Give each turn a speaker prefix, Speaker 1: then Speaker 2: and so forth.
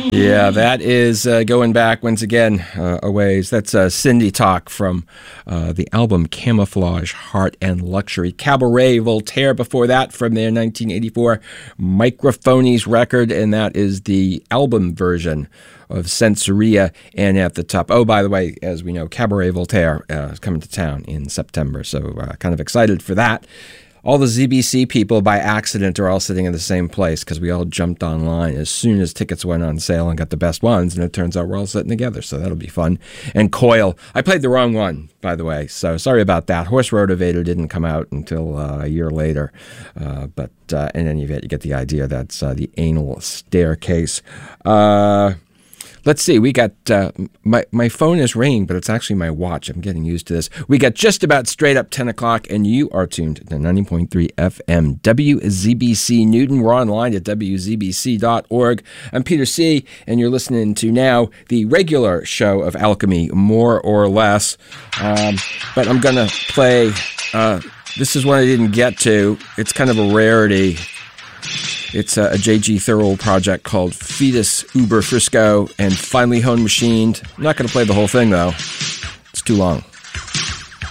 Speaker 1: Yeah, that is going back once again a ways. That's Cindy Talk from the album Camouflage, Heart and Luxury. Cabaret Voltaire before that from their 1984 Microphonies record, and that is the album version of Sensoria. And at the top, oh, by the way, as we know, Cabaret Voltaire is coming to town in September, so kind of excited for that. All the ZBC people by accident are all sitting in the same place because we all jumped online as soon as tickets went on sale and got the best ones, and it turns out we're all sitting together, so that'll be fun. And Coil, I played the wrong one, by the way, so sorry about that. Horse Rotivator didn't come out until a year later, but in any event, you get the idea. That's the Anal Staircase. Let's see, we got, my phone is ringing, but it's actually my watch. I'm getting used to this. We got just about straight up 10 o'clock, and you are tuned to 90.3 FM, WZBC Newton. We're online at WZBC.org. I'm Peter C., and you're listening to now the regular show of Alchemy, more or less. But I'm going to play, this is one I didn't get to. It's kind of a rarity. It's a J.G. Thurl project called Fetus Uber Frisco and Finely Honed Machined. I'm not going to play the whole thing, though. It's too long.